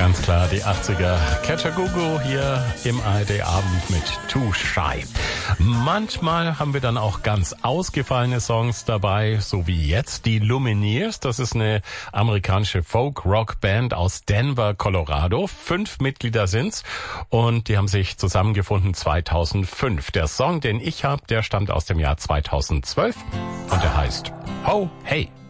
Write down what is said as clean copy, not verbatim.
Ganz klar, die 80er. Kajagoogoo hier im ARD-Abend mit Too Shy. Manchmal haben wir dann auch ganz ausgefallene Songs dabei, so wie jetzt die Lumineers. Das ist eine amerikanische Folk-Rock-Band aus Denver, Colorado. 5 Mitglieder sind's und die haben sich zusammengefunden 2005. Der Song, den ich habe, der stammt aus dem Jahr 2012 und der heißt Ho Hey.